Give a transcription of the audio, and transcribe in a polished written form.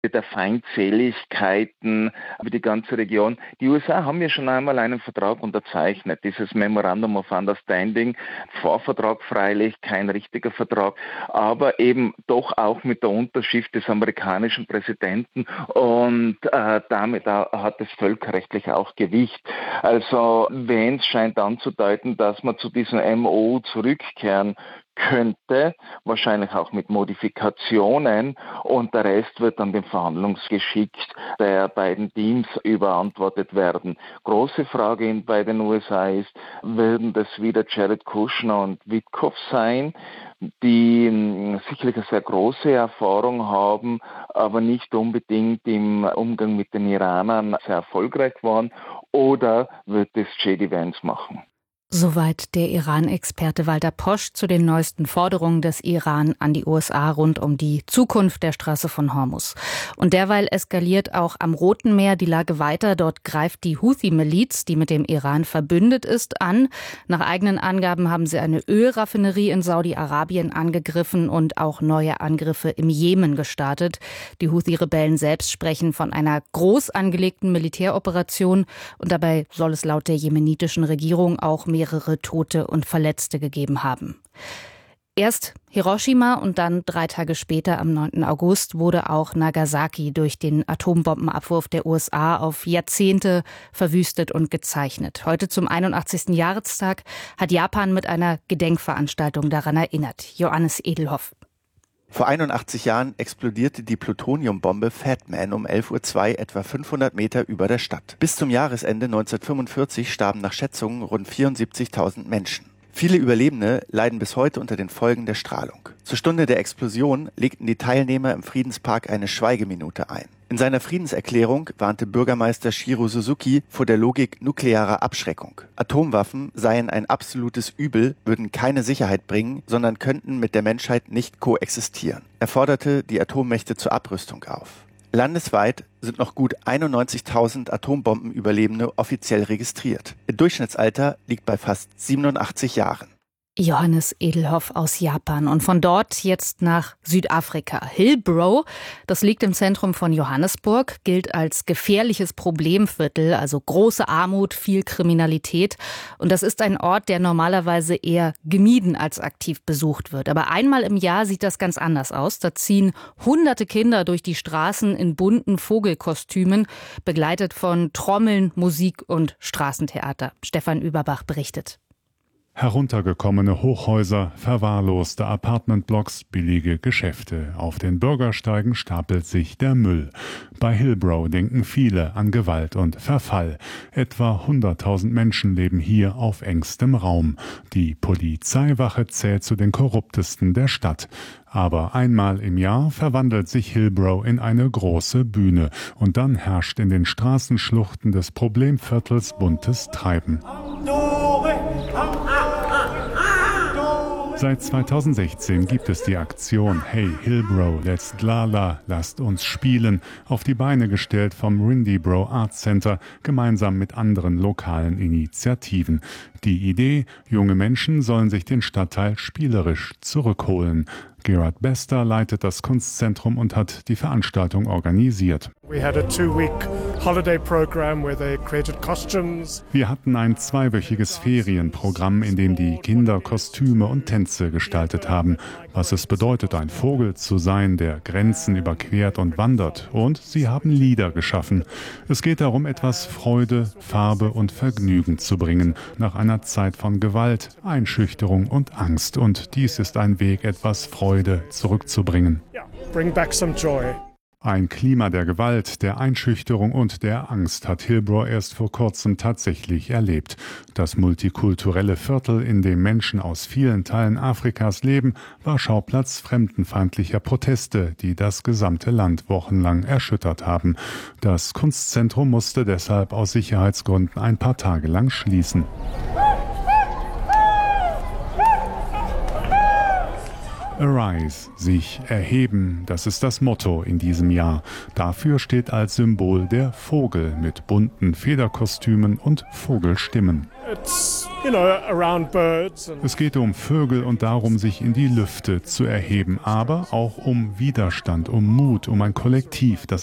der Feindseligkeiten über die ganze Region. Die USA haben ja schon einmal einen Vertrag unterzeichnet, dieses Memorandum of Understanding, Vorvertrag freilich, kein richtiger Vertrag, aber eben doch auch mit der Unterschrift des amerikanischen Präsidenten und damit hat es völkerrechtlich auch Gewicht. Also Vance scheint anzudeuten, dass man zu diesem MOU zurückkehren könnte, wahrscheinlich auch mit Modifikationen, und der Rest wird dann dem Verhandlungsgeschick der beiden Teams überantwortet werden. Große Frage bei den USA ist, werden das wieder Jared Kushner und Witkoff sein, die sicherlich eine sehr große Erfahrung haben, aber nicht unbedingt im Umgang mit den Iranern sehr erfolgreich waren, oder wird es J.D. Vance machen? Soweit der Iran-Experte Walter Posch zu den neuesten Forderungen des Iran an die USA rund um die Zukunft der Straße von Hormuz. Und derweil eskaliert auch am Roten Meer die Lage weiter. Dort greift die Houthi-Miliz, die mit dem Iran verbündet ist, an. Nach eigenen Angaben haben sie eine Ölraffinerie in Saudi-Arabien angegriffen und auch neue Angriffe im Jemen gestartet. Die Houthi-Rebellen selbst sprechen von einer groß angelegten Militäroperation und dabei soll es laut der jemenitischen Regierung auch mehrere Tote und Verletzte gegeben haben. Erst Hiroshima und dann 3 Tage später, am 9. August, wurde auch Nagasaki durch den Atombombenabwurf der USA auf Jahrzehnte verwüstet und gezeichnet. Heute zum 81. Jahrestag hat Japan mit einer Gedenkveranstaltung daran erinnert. Johannes Edelhoff. Vor 81 Jahren explodierte die Plutoniumbombe Fat Man um 11:02 Uhr etwa 500 Meter über der Stadt. Bis zum Jahresende 1945 starben nach Schätzungen rund 74.000 Menschen. Viele Überlebende leiden bis heute unter den Folgen der Strahlung. Zur Stunde der Explosion legten die Teilnehmer im Friedenspark eine Schweigeminute ein. In seiner Friedenserklärung warnte Bürgermeister Shiro Suzuki vor der Logik nuklearer Abschreckung. Atomwaffen seien ein absolutes Übel, würden keine Sicherheit bringen, sondern könnten mit der Menschheit nicht koexistieren. Er forderte die Atommächte zur Abrüstung auf. Landesweit sind noch gut 91.000 Atombombenüberlebende offiziell registriert. Ihr Durchschnittsalter liegt bei fast 87 Jahren. Johannes Edelhoff aus Japan. Und von dort jetzt nach Südafrika. Hillbrow, das liegt im Zentrum von Johannesburg, gilt als gefährliches Problemviertel, also große Armut, viel Kriminalität. Und das ist ein Ort, der normalerweise eher gemieden als aktiv besucht wird. Aber einmal im Jahr sieht das ganz anders aus. Da ziehen hunderte Kinder durch die Straßen in bunten Vogelkostümen, begleitet von Trommeln, Musik und Straßentheater. Stefan Überbach berichtet. Heruntergekommene Hochhäuser, verwahrloste Apartmentblocks, billige Geschäfte. Auf den Bürgersteigen stapelt sich der Müll. Bei Hillbrow denken viele an Gewalt und Verfall. Etwa 100.000 Menschen leben hier auf engstem Raum. Die Polizeiwache zählt zu den korruptesten der Stadt. Aber einmal im Jahr verwandelt sich Hillbrow in eine große Bühne. Und dann herrscht in den Straßenschluchten des Problemviertels buntes Treiben. Seit 2016 gibt es die Aktion Hey Hillbrow, Let's Glala, lasst uns spielen, auf die Beine gestellt vom Rindybrow Arts Center, gemeinsam mit anderen lokalen Initiativen. Die Idee, junge Menschen sollen sich den Stadtteil spielerisch zurückholen. Gerard Bester leitet das Kunstzentrum und hat die Veranstaltung organisiert. Wir hatten ein 2-wöchiges Ferienprogramm, in dem die Kinder Kostüme und Tänze gestaltet haben. Was es bedeutet, ein Vogel zu sein, der Grenzen überquert und wandert. Und sie haben Lieder geschaffen. Es geht darum, etwas Freude, Farbe und Vergnügen zu bringen, nach einer Zeit von Gewalt, Einschüchterung und Angst. Und dies ist ein Weg, etwas Freude zurückzubringen. Bring back some joy. Ein Klima der Gewalt, der Einschüchterung und der Angst hat Hillbrow erst vor kurzem tatsächlich erlebt. Das multikulturelle Viertel, in dem Menschen aus vielen Teilen Afrikas leben, war Schauplatz fremdenfeindlicher Proteste, die das gesamte Land wochenlang erschüttert haben. Das Kunstzentrum musste deshalb aus Sicherheitsgründen ein paar Tage lang schließen. Arise, sich erheben, das ist das Motto in diesem Jahr. Dafür steht als Symbol der Vogel mit bunten Federkostümen und Vogelstimmen. Es geht um Vögel und darum, sich in die Lüfte zu erheben, aber auch um Widerstand, um Mut, um ein Kollektiv, das